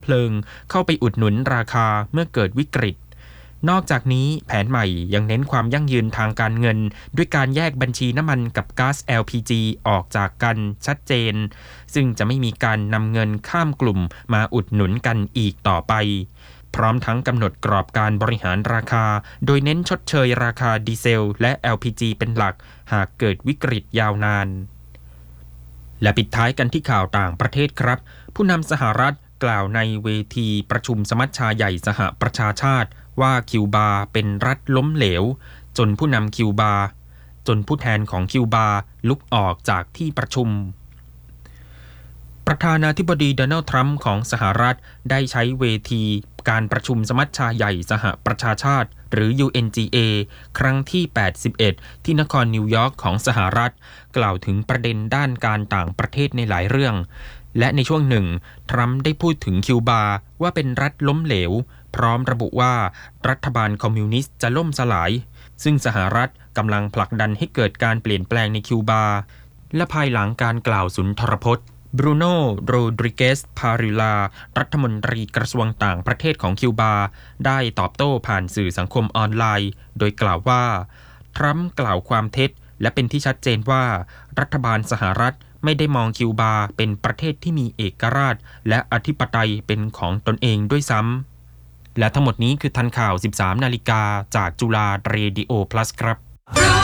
เพลิงเข้าไปอุดหนุนราคาเมื่อเกิดวิกฤตนอกจากนี้แผนใหม่ยังเน้นความยั่งยืนทางการเงินด้วยการแยกบัญชีน้ำมันกับก๊าซ LPG ออกจากกันชัดเจนซึ่งจะไม่มีการนำเงินข้ามกลุ่มมาอุดหนุนกันอีกต่อไปพร้อมทั้งกำหนดกรอบการบริหารราคาโดยเน้นชดเชยราคาดีเซลและ LPG เป็นหลักหากเกิดวิกฤตยาวนานและปิดท้ายกันที่ข่าวต่างประเทศครับผู้นำสหรัฐกล่าวในเวทีประชุมสมัชชาใหญ่สหประชาชาติว่าคิวบาเป็นรัฐล้มเหลวจนผู้แทนของคิวบาลุกออกจากที่ประชุมประธานาธิบดีโดนัลด์ทรัมป์ของสหรัฐได้ใช้เวทีการประชุมสมัชชาใหญ่สหประชาชาติหรือ UNGA ครั้งที่ 81 ที่นครนิวยอร์กของสหรัฐกล่าวถึงประเด็นด้านการต่างประเทศในหลายเรื่องและในช่วงหนึ่งทรัมป์ได้พูดถึงคิวบาว่าเป็นรัฐล้มเหลวพร้อมระบุว่ารัฐบาลคอมมิวนิสต์จะล่มสลายซึ่งสหรัฐกำลังผลักดันให้เกิดการเปลี่ยนแปลงในคิวบาและภายหลังการกล่าวสุนทรพจน์บรูโน่ โรดริเกส พาริลารัฐมนตรีกระทรวงต่างประเทศของคิวบาได้ตอบโต้ผ่านสื่อสังคมออนไลน์โดยกล่าวว่าทรัมป์กล่าวความเท็จและเป็นที่ชัดเจนว่ารัฐบาลสหรัฐไม่ได้มองคิวบาเป็นประเทศที่มีเอกราชและอธิปไตยเป็นของตนเองด้วยซ้ำและทั้งหมดนี้คือทันข่าว 13 นาฬิกาจากจุฬาเรดิโอ plus ครับ